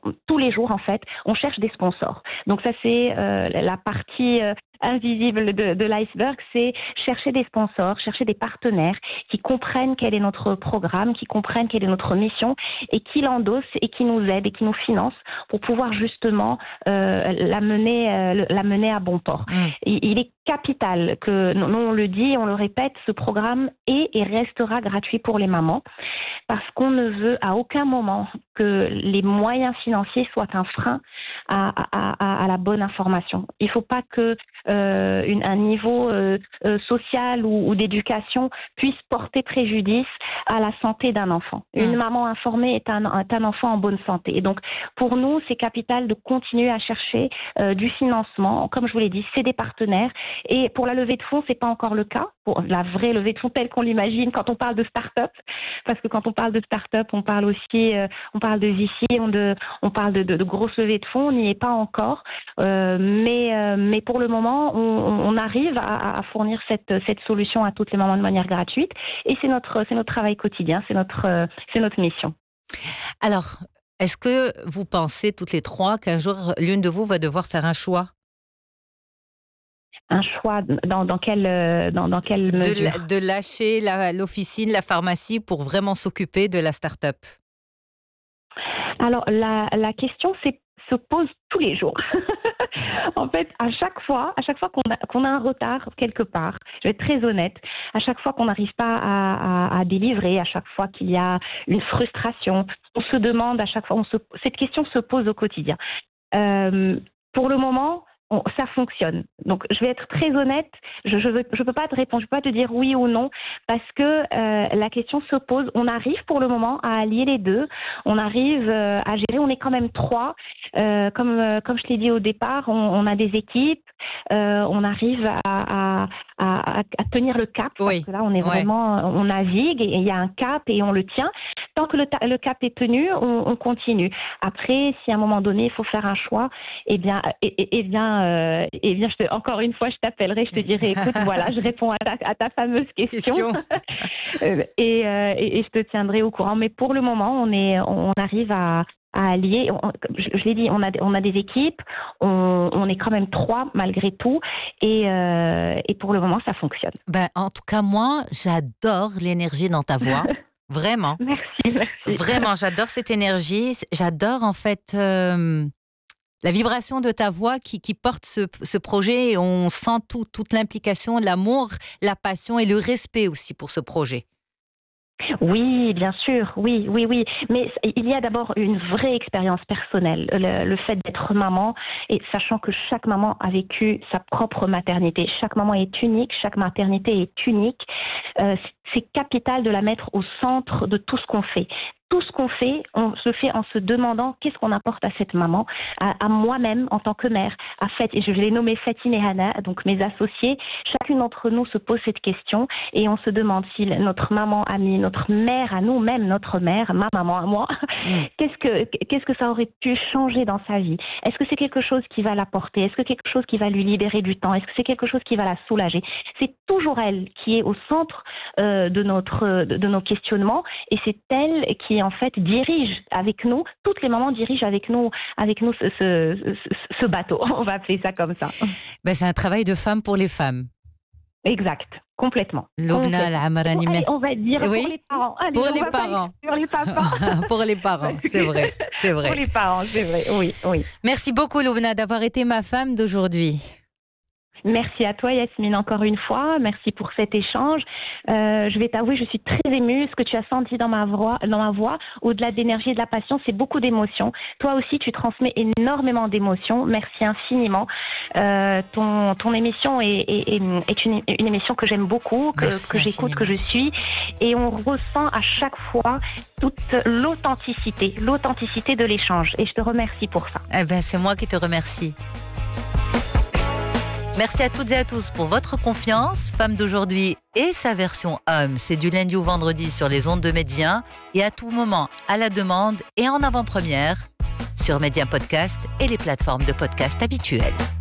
tous les jours, en fait, on cherche des sponsors. Donc ça, c'est la partie invisible de l'iceberg, c'est chercher des sponsors, chercher des partenaires qui comprennent quel est notre programme, qui comprennent quelle est notre mission et qui l'endossent et qui nous aident et qui nous financent pour pouvoir justement la mener à bon port. Il est capital que, nous on le dit, on le répète, ce programme est et restera gratuit pour les mamans parce qu'on ne veut à aucun moment que les moyens financiers soient un frein à la bonne information. Il ne faut pas que un niveau social ou d'éducation puisse porter préjudice à la santé d'un enfant. Une maman informée est un enfant en bonne santé. Et donc, pour nous, c'est capital de continuer à chercher du financement. Comme je vous l'ai dit, c'est des partenaires. Et pour la levée de fonds, c'est pas encore le cas. Pour la vraie levée de fonds telle qu'on l'imagine quand on parle de start-up, parce que quand on parle de start-up, on parle aussi, on parle de VC, on parle de grosses levées de fonds. On n'y est pas encore, mais pour le moment, on arrive à fournir cette solution à toutes les mamans de manière gratuite. Et c'est notre travail quotidien, c'est notre mission. Alors, est-ce que vous pensez toutes les trois qu'un jour l'une de vous va devoir faire un choix? Un choix dans quelle mesure? De lâcher l'officine, la pharmacie pour vraiment s'occuper de la start-up. Alors, la question se pose tous les jours. En fait, à chaque fois qu'on a un retard quelque part, je vais être très honnête, à chaque fois qu'on n'arrive pas à délivrer, à chaque fois qu'il y a une frustration, on se demande à chaque fois, cette question se pose au quotidien. Pour le moment, ça fonctionne. Donc, je vais être très honnête. Je peux pas te répondre, je peux pas te dire oui ou non, parce que la question se pose. On arrive pour le moment à allier les deux. On arrive à gérer. On est quand même trois. Comme je l'ai dit au départ, on a des équipes. On arrive à tenir le cap. Oui. Parce que là, on est vraiment, on navigue et il y a un cap et on le tient. Tant que le cap est tenu, on continue. Après, si à un moment donné, il faut faire un choix, encore une fois, je t'appellerai, je te dirai, écoute, voilà, je réponds à ta fameuse question. et je te tiendrai au courant. Mais pour le moment, on arrive à allier. Je l'ai dit, on a des équipes, on est quand même trois malgré tout, et pour le moment, ça fonctionne. En tout cas, moi, j'adore l'énergie dans ta voix. Vraiment. Merci. Vraiment, j'adore cette énergie. J'adore en fait la vibration de ta voix qui porte ce projet. Et on sent toute l'implication, l'amour, la passion et le respect aussi pour ce projet. Oui, bien sûr, oui. Mais il y a d'abord une vraie expérience personnelle, le fait d'être maman, et sachant que chaque maman a vécu sa propre maternité. Chaque maman est unique, chaque maternité est unique. C'est capital de la mettre au centre de tout ce qu'on fait. Tout ce qu'on fait, on se fait en se demandant qu'est-ce qu'on apporte à cette maman, à moi-même en tant que mère, et je l'ai nommée Fatine et Hana, donc mes associés. Chacune d'entre nous se pose cette question et on se demande si notre maman amie, notre mère à nous-mêmes, notre mère, ma maman à moi, qu'est-ce que ça aurait pu changer dans sa vie? Est-ce que c'est quelque chose qui va l'apporter? Est-ce que quelque chose qui va lui libérer du temps? Est-ce que c'est quelque chose qui va la soulager? C'est toujours elle qui est au centre de nos questionnements, et c'est elle qui en fait dirige avec nous, toutes les mamans dirigent avec nous ce bateau, on va appeler ça comme ça. C'est un travail de femme pour les femmes. Exact, complètement. Lubna Al-Amarani. On va dire oui, pour les parents. Allez, pour les parents. Sur les papas. Pour les parents, c'est vrai. Pour les parents, c'est vrai, oui. Merci beaucoup Lubna d'avoir été ma femme d'aujourd'hui. Merci à toi Yasmine encore une fois, merci pour cet échange. Je vais t'avouer, je suis très émue. Ce que tu as senti dans ma voix, au-delà de l'énergie et de la passion, c'est beaucoup d'émotions. Toi aussi, tu transmets énormément d'émotions. Merci infiniment. Ton émission est une émission que j'aime beaucoup, que j'écoute, que je suis, et on ressent à chaque fois toute l'authenticité de l'échange. Et je te remercie pour ça. C'est moi qui te remercie. Merci à toutes et à tous pour votre confiance. Femme d'aujourd'hui et sa version homme, c'est du lundi au vendredi sur les ondes de Média et à tout moment à la demande et en avant-première sur Média Podcast et les plateformes de podcast habituelles.